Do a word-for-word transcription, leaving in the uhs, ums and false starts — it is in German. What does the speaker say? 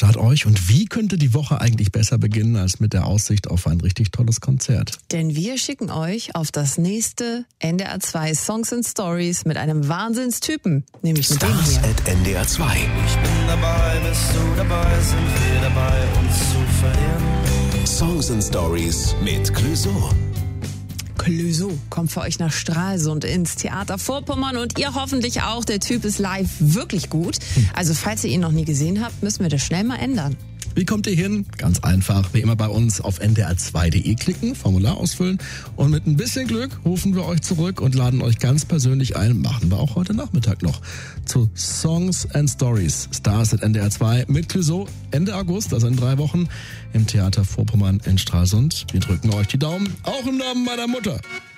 Wochenstart euch. Und wie könnte die Woche eigentlich besser beginnen als mit der Aussicht auf ein richtig tolles Konzert? Denn wir schicken euch auf das nächste N D R zwei Songs and Stories mit einem Wahnsinnstypen, nämlich mit dem Stars hier. at N D R zwei. Ich bin dabei, bist du dabei, sind wir dabei, uns zu verehren. Songs and Stories mit Clouseau. Clouseau kommt für euch nach Stralsund ins Theater Vorpommern und ihr hoffentlich auch. Der Typ ist live wirklich gut. Also falls ihr ihn noch nie gesehen habt, müssen wir das schnell mal ändern. Wie kommt ihr hin? Ganz einfach, wie immer bei uns auf n d r zwei punkt d e klicken, Formular ausfüllen und mit ein bisschen Glück rufen wir euch zurück und laden euch ganz persönlich ein, machen wir auch heute Nachmittag noch, zu Songs and Stories, Stars at N D R zwei mit Clouseau Ende August, also in drei Wochen im Theater Vorpommern in Stralsund. Wir drücken euch die Daumen, auch im Namen meiner Mutter.